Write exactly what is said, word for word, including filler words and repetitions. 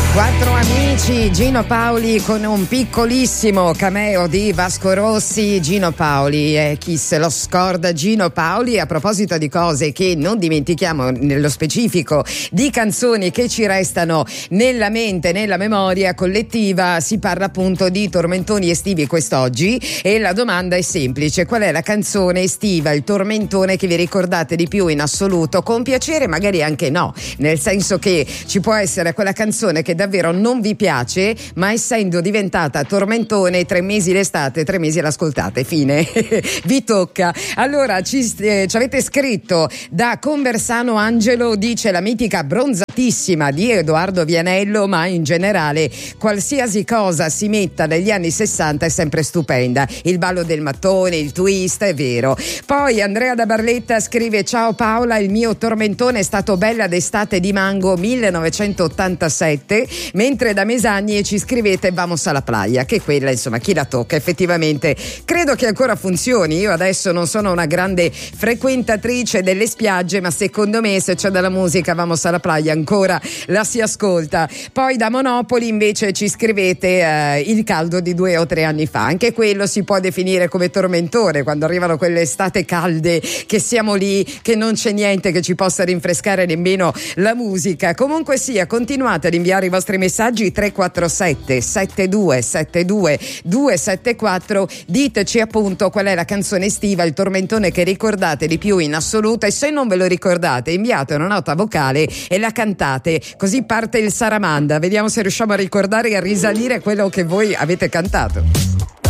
Quattro amici, Gino Paoli con un piccolissimo cameo di Vasco Rossi. Gino Paoli, eh, chi se lo scorda Gino Paoli, a proposito di cose che non dimentichiamo, nello specifico di canzoni che ci restano nella mente, nella memoria collettiva. Si parla appunto di tormentoni estivi quest'oggi e la domanda è semplice: qual è la canzone estiva, il tormentone che vi ricordate di più in assoluto, con piacere magari anche no, nel senso che ci può essere quella canzone che davvero non vi piace, ma essendo diventata tormentone, tre mesi l'estate, tre mesi l'ascoltate, fine. Vi tocca. Allora ci, eh, ci avete scritto da Conversano Angelo, dice la mitica Bronzatissima di Edoardo Vianello, ma in generale qualsiasi cosa si metta negli anni sessanta è sempre stupenda, il ballo del mattone, il twist, è vero. Poi Andrea da Barletta scrive: ciao Paola, il mio tormentone è stato Bella d'estate di Mango millenovecentottantasette, mentre da Mesagne ci scrivete Vamos alla playa, che quella insomma chi la tocca effettivamente credo che ancora funzioni. Io adesso non sono una grande frequentatrice delle spiagge, ma secondo me se c'è della musica Vamos alla playa ancora la si ascolta. Poi da Monopoli invece ci scrivete eh, Il caldo di due o tre anni fa, anche quello si può definire come tormentone, quando arrivano quelle estate calde che siamo lì, che non c'è niente che ci possa rinfrescare nemmeno la musica. Comunque sia, continuate ad inviare i vostri messaggi tre quattro sette sette due sette due due sette quattro, diteci appunto qual è la canzone estiva, il tormentone che ricordate di più in assoluto, e se non ve lo ricordate inviate una nota vocale e la cantate, così parte il Saramanda, vediamo se riusciamo a ricordare e a risalire quello che voi avete cantato.